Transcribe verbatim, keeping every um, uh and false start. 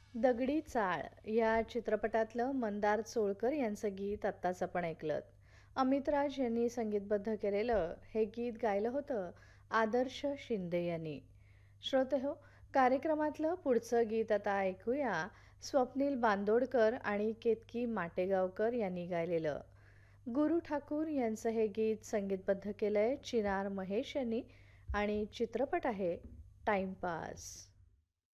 दगडी चाळ या चित्रपटातलं मंदार चोळकर यांचं गीत आत्ताच आपण ऐकलं. अमितराज यांनी संगीतबद्ध केलेलं हे गीत गायलं होतं आदर्श शिंदे यांनी. श्रोतेहो, कार्यक्रमातलं पुढचं गीत आता ऐकूया स्वप्नील बांदोडकर आणि केतकी माटेगावकर यांनी गायलेलं. गुरु ठाकूर यांचं हे गीत संगीतबद्ध केलंय चिनार महेश यांनी आणि चित्रपट आहे टाइमपास.